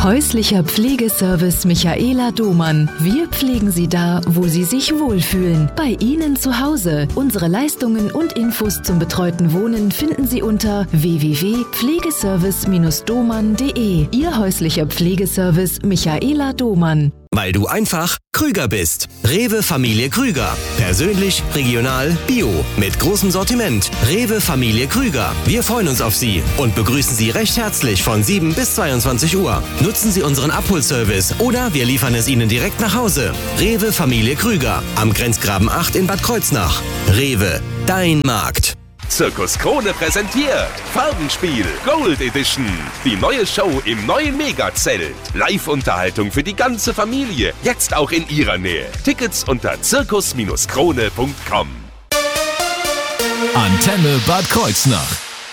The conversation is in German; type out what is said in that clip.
Häuslicher Pflegeservice Michaela Domann. Wir pflegen Sie da, wo Sie sich wohlfühlen. Bei Ihnen zu Hause. Unsere Leistungen und Infos zum betreuten Wohnen finden Sie unter www.pflegeservice-domann.de. Ihr häuslicher Pflegeservice Michaela Domann. Weil du einfach Krüger bist. Rewe Familie Krüger. Persönlich, regional, bio. Mit großem Sortiment. Rewe Familie Krüger. Wir freuen uns auf Sie und begrüßen Sie recht herzlich von 7 bis 22 Uhr. Nutzen Sie unseren Abholservice oder wir liefern es Ihnen direkt nach Hause. Rewe Familie Krüger. Am Grenzgraben 8 in Bad Kreuznach. Rewe, dein Markt. Zirkus Krone präsentiert Farbenspiel Gold Edition. Die neue Show im neuen Megazelt. Live-Unterhaltung für die ganze Familie. Jetzt auch in Ihrer Nähe. Tickets unter zirkus-krone.com. Antenne Bad Kreuznach.